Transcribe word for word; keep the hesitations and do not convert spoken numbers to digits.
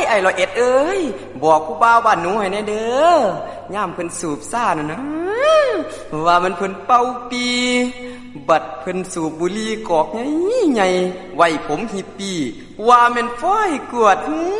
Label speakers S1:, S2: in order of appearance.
S1: ไอ้ร้อยเอ็ดเอ้ยบอกผู้บ่าวบ้านหนูให้แน่เด้อย่ามเพิ่นสูบซ่าน่ะนะว่ามันเพิ่นเป่าปีบัดเพิ่นสูบบุหรี่กอกใหญ่ๆไว้ผมฮิปปี้ว่าแม่นฟ้อยกวด